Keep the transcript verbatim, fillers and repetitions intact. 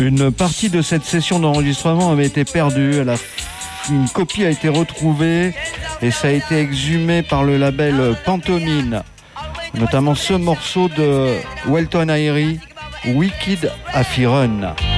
Une partie de cette session d'enregistrement avait été perdue. Elle a... Une copie a été retrouvée et ça a été exhumé par le label Pantomime. Notamment ce morceau de Welton Airy, Wicked Happy Run.